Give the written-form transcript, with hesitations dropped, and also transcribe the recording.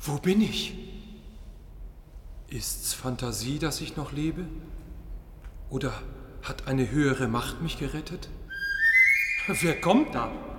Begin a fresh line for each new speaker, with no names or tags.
Wo bin ich? Ist's Fantasie, dass ich noch lebe? Oder hat eine höhere Macht mich gerettet? Wer kommt da?